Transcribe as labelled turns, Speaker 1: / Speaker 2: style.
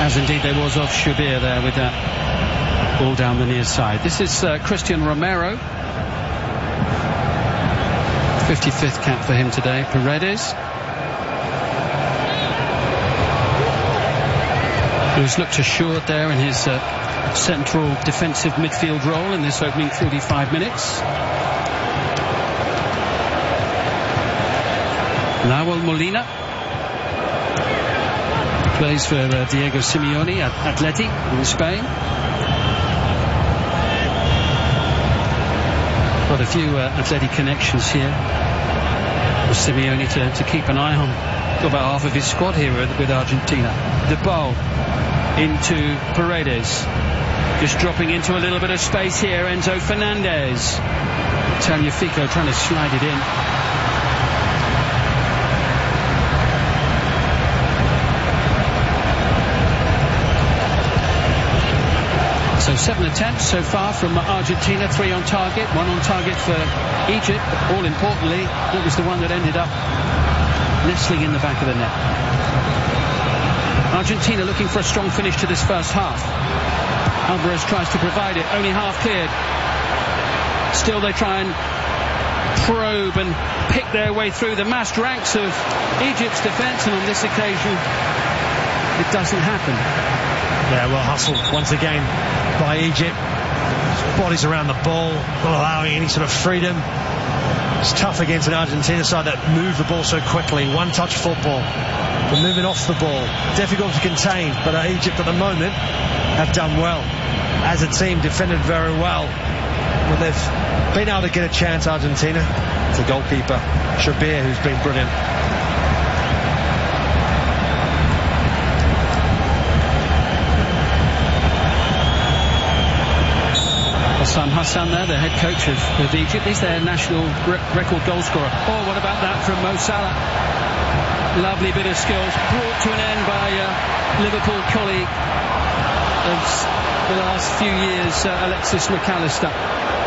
Speaker 1: As indeed there was of Shubir there with that ball down the near side. This is Christian Romero. 55th cap for him today. Paredes, who's looked assured there in his central defensive midfield role in this opening 45 minutes. Nahuel Molina plays for Diego Simeone at Atleti in Spain. Got a few Atleti connections here for Simeone to keep an eye on. Got about half of his squad here with Argentina. De Paul into Paredes, just dropping into a little bit of space here. Enzo Fernandez, Tagliafico trying to slide it in. So 7 attempts so far from Argentina, 3 on target, 1 on target for Egypt. But all importantly, it was the one that ended up nestling in the back of the net. Argentina looking for a strong finish to this first half. Alvarez tries to provide it, only half cleared. Still they try and probe and pick their way through the massed ranks of Egypt's defence, and on this occasion it doesn't happen.
Speaker 2: Yeah, well hustled once again by Egypt. Bodies around the ball, not allowing any sort of freedom. It's tough against an Argentina side that move the ball so quickly. One-touch football. They're moving off the ball. Difficult to contain, but Egypt at the moment have done well. As a team, defended very well. When they've been able to get a chance, Argentina, it's the goalkeeper, Shubir, who's been brilliant.
Speaker 1: Hassan there, the head coach of Egypt. He's their national record goal scorer. Oh, what about that from Mo Salah? Lovely bit of skills, brought to an end by Liverpool colleague of the last few years, Alexis McAllister.